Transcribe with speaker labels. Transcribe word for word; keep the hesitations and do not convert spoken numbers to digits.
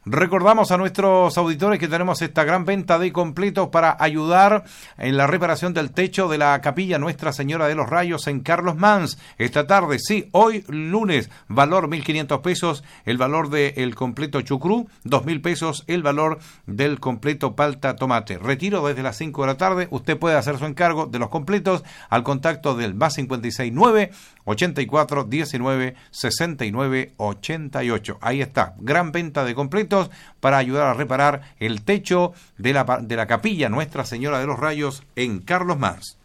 Speaker 1: Recordamos a nuestros auditores que tenemos esta gran venta de completos para ayudar en la reparación del techo de la capilla Nuestra Señora de los Rayos en Carlos Mans. Esta tarde, sí, hoy lunes, valor mil quinientos pesos, el valor del completo chucrú, dos mil pesos, el valor del completo palta tomate. Retiro desde las cinco de la tarde. Usted puede hacer su encargo de los completos al contacto del más cincuenta y seis nueve, ochenta y cuatro, diecinueve, sesenta y nueve, ochenta y ocho. Ahí está, gran venta de completos para ayudar a reparar el techo de la, de la capilla Nuestra Señora de los Rayos en Carlos Mans.